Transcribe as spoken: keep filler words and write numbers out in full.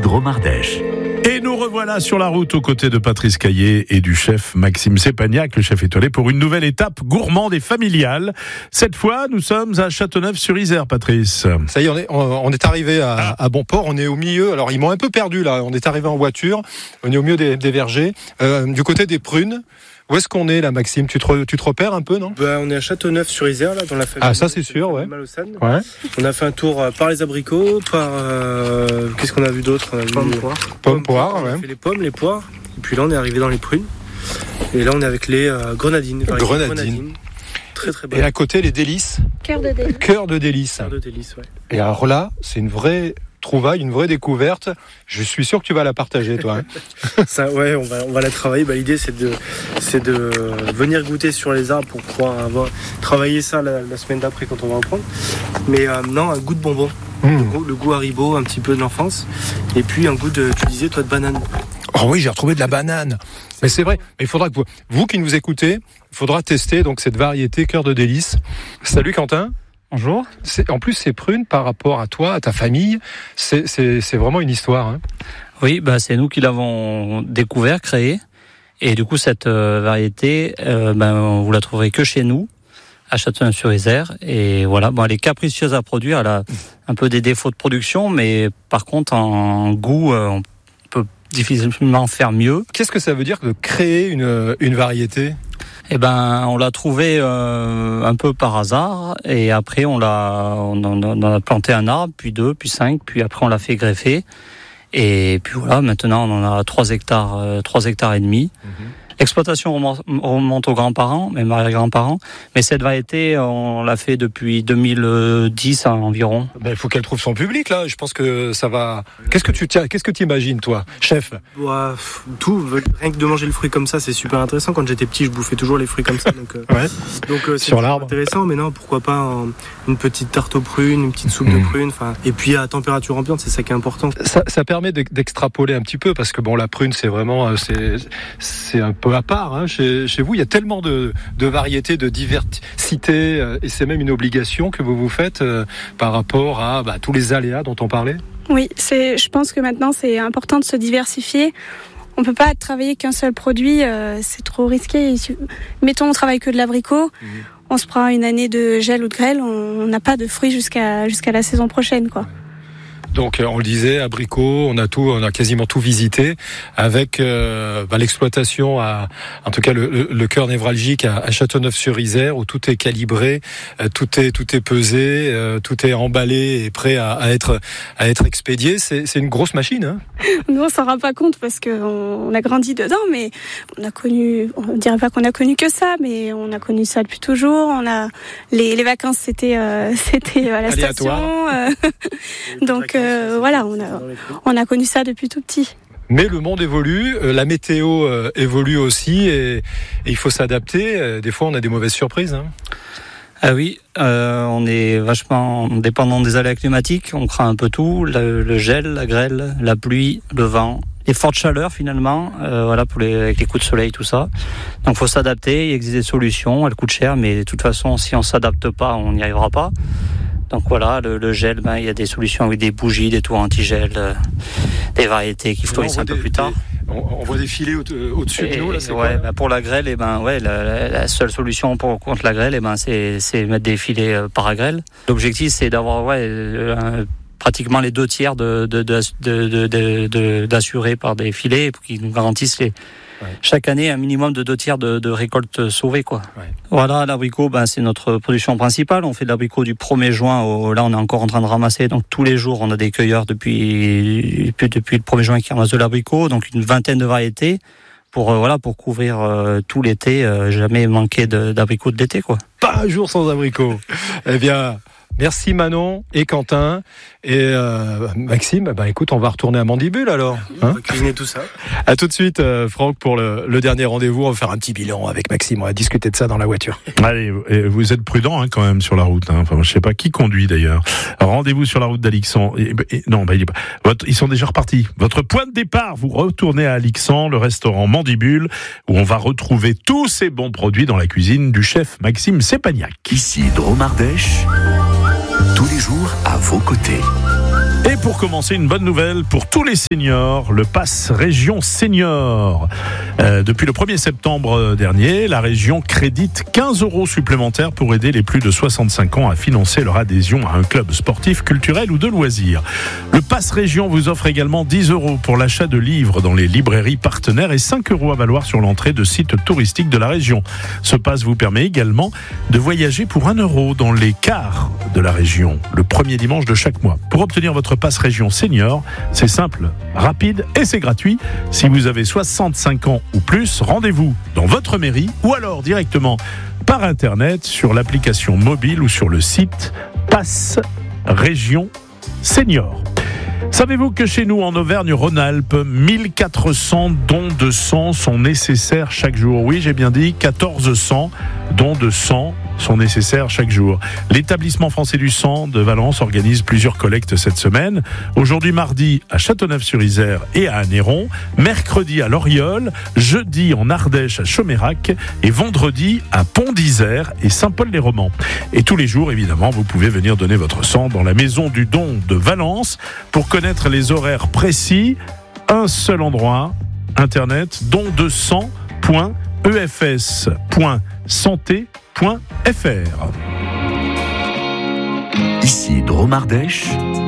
Drôme-Ardèche. Et nous revoilà sur la route aux côtés de Patrice Caillé et du chef Maxime Sepagnac, le chef étoilé, pour une nouvelle étape gourmande et familiale. Cette fois, nous sommes à Châteauneuf-sur-Isère, Patrice. Ça y est, on est, on est arrivé à, à Bonport, on est au milieu, alors ils m'ont un peu perdu là, on est arrivé en voiture, on est au milieu des, des vergers, euh, du côté des prunes. Où est-ce qu'on est là, Maxime? Tu te, tu te repères un peu, non? Bah, on est à Châteauneuf-sur-Isère, là, dans la famille. Ah, ça c'est sûr, ouais. ouais. On a fait un tour par les abricots, par... Euh, qu'est-ce qu'on a vu d'autre? On a vu pommes, poires. Pommes, poires, ouais. On a fait les pommes, les poires. Et puis là, on est arrivé dans les prunes. Et là, on est avec les euh, grenadines. Enfin, grenadines. grenadines. Très, très bonnes. Et à côté, les délices. Cœur de délices. Cœur de délices. Cœur de délices, ouais. Et alors là, c'est une vraie trouvaille, une vraie découverte. Je suis sûr que tu vas la partager, toi. Hein. Ça, ouais, on va, on va la travailler. Bah, l'idée, c'est de, c'est de venir goûter sur les arbres pour pouvoir avoir, travailler ça la, la semaine d'après quand on va en prendre. Mais euh, non, un goût de bonbon. Mmh. Le, goût, le goût Haribo, un petit peu de l'enfance. Et puis un goût de, tu disais, toi, de banane. Oh oui, j'ai retrouvé de la banane. Mais c'est vrai. Mais il faudra que vous, vous qui nous écoutez, il faudra tester donc cette variété cœur de délices. Salut Quentin. Bonjour. C'est, en plus, ces prunes, par rapport à toi, à ta famille, c'est, c'est, c'est vraiment une histoire. Hein. Oui, bah, c'est nous qui l'avons découvert, créé. Et du coup, cette euh, variété, euh, ben, vous la trouverez que chez nous, à Châteauneuf-sur-Isère. Et voilà, bon, elle est capricieuse à produire. Elle a un peu des défauts de production, mais par contre, en goût, euh, on peut difficilement faire mieux. Qu'est-ce que ça veut dire de créer une, une variété ? Eh ben, on l'a trouvé euh, un peu par hasard, et après on l'a, on, on a planté un arbre, puis deux, puis cinq, puis après on l'a fait greffer, et puis voilà. Maintenant, on en a trois hectares, euh, trois hectares et demi. Mmh. L'exploitation remonte, remonte aux grands-parents, même arrière-grands-parents, mais cette variété, on l'a fait depuis deux mille dix environ. Ben, il faut qu'elle trouve son public là. Je pense que ça va. Qu'est-ce que tu tiens, qu'est-ce que tu imagines toi, chef? Ouais, tout. Rien que de manger le fruit comme ça, c'est super intéressant. Quand j'étais petit, je bouffais toujours les fruits comme ça, donc. Euh, ouais. Donc euh, c'est sur l'arbre. Intéressant, mais non, pourquoi pas un, une petite tarte aux prunes, une petite soupe mmh. de prunes, enfin. Et puis à température ambiante, c'est ça qui est important. Ça, ça permet d'extrapoler un petit peu parce que bon, la prune, c'est vraiment, c'est, c'est un peu à part hein, chez, chez vous. Il y a tellement de, de variétés, de diversité, euh, et c'est même une obligation que vous vous faites euh, par rapport à bah, tous les aléas dont on parlait. Oui, c'est, je pense que maintenant c'est important de se diversifier. On peut pas travailler qu'un seul produit, euh, c'est trop risqué. Mettons, on travaille que de l'abricot. Mmh. On se prend une année de gel ou de grêle, on n'a pas de fruits jusqu'à jusqu'à la saison prochaine, quoi. Donc on le disait, abricot, on a tout, on a quasiment tout visité avec euh, bah, l'exploitation à, en tout cas le, le, le cœur névralgique à, à Châteauneuf-sur-Isère où tout est calibré, euh, tout est tout est pesé, euh, tout est emballé et prêt à, à être à être expédié. C'est, c'est une grosse machine. Hein. Nous on s'en rend pas compte parce que on, on a grandi dedans, mais on a connu, on dirait pas qu'on a connu que ça, mais on a connu ça depuis toujours. On a les, les vacances c'était euh, c'était à la aléatoire. Station, euh, donc. Euh, voilà, on a, on a connu ça depuis tout petit. Mais le monde évolue, euh, la météo euh, évolue aussi et, et il faut s'adapter. Euh, des fois, on a des mauvaises surprises. Hein. Ah oui, euh, on est vachement dépendant des aléas climatiques. On craint un peu tout, le, le gel, la grêle, la pluie, le vent, les fortes chaleurs finalement. Euh, voilà pour les avec les coups de soleil, tout ça. Donc, faut s'adapter. Il existe des solutions. Elles coûtent cher, mais de toute façon, si on s'adapte pas, on n'y arrivera pas. Donc voilà, le, le gel, ben, il y a des solutions avec des bougies, des tours anti-gel, euh, des variétés qui fleurissent un peu des, plus tard. Des, on, on voit des filets au, au-dessus et, de nous, là, c'est ouais, quoi ben, pour la grêle, et ben, ouais, la, la, la seule solution pour, contre la grêle, et ben, c'est, c'est mettre des filets euh, paragrêle. L'objectif, c'est d'avoir ouais, euh, pratiquement les deux tiers de, de, de, de, de, de, de, d'assurés par des filets pour qu'ils nous garantissent les... Ouais. Chaque année, un minimum de deux tiers de, de récoltes sauvées, quoi. Ouais. Voilà, l'abricot, ben, c'est notre production principale. On fait de l'abricot du premier juin au, là, on est encore en train de ramasser. Donc, tous les jours, on a des cueilleurs depuis, depuis, depuis le premier juin qui ramassent de l'abricot. Donc, une vingtaine de variétés pour, euh, voilà, pour couvrir, euh, tout l'été, euh, jamais manquer de, d'abricots de l'été, quoi. Pas un jour sans abricot. Eh bien, merci Manon et Quentin et euh, Maxime. Ben écoute, on va retourner à Mandibule alors. Hein, on va cuisiner tout ça. À tout de suite, euh, Franck, pour le, le dernier rendez-vous. On va faire un petit bilan avec Maxime. On va discuter de ça dans la voiture. Allez, vous êtes prudent hein, quand même sur la route. Hein. Enfin, je sais pas qui conduit d'ailleurs. Rendez-vous sur la route d'Alixan. Et, et, non, bah, il est pas. Votre, ils sont déjà repartis. Votre point de départ, vous retournez à Alixan, le restaurant Mandibule, où on va retrouver tous ces bons produits dans la cuisine du chef Maxime Sepagnac. Ici Drôme-Ardèche. Tous les jours à vos côtés. Et pour commencer, une bonne nouvelle pour tous les seniors, le Pass Région Senior. Euh, depuis le premier septembre dernier, la région crédite quinze euros supplémentaires pour aider les plus de soixante-cinq ans à financer leur adhésion à un club sportif, culturel ou de loisirs. Le Pass Région vous offre également dix euros pour l'achat de livres dans les librairies partenaires et cinq euros à valoir sur l'entrée de sites touristiques de la région. Ce pass vous permet également de voyager pour un euro dans les cars de la région, le premier dimanche de chaque mois. Pour obtenir votre Pass Région Senior, c'est simple, rapide et c'est gratuit. Si vous avez soixante-cinq ans ou plus, rendez-vous dans votre mairie ou alors directement par internet sur l'application mobile ou sur le site Pass Région Senior. Savez-vous que chez nous en Auvergne-Rhône-Alpes, mille quatre cents dons de sang sont nécessaires chaque jour? Oui, j'ai bien dit, mille quatre cents dons de sang sont nécessaires chaque jour. L'établissement français du sang de Valence organise plusieurs collectes cette semaine. Aujourd'hui mardi à Châteauneuf-sur-Isère et à Anneyron, mercredi à Loriol, jeudi en Ardèche à Chomérac et vendredi à Pont d'Isère et Saint-Paul-les-Romans. Et tous les jours, évidemment, vous pouvez venir donner votre sang dans la maison du don de Valence. Pour connaître les horaires précis, un seul endroit, internet, don de sang point e f s point santé point f r. Ici Drôme Ardèche,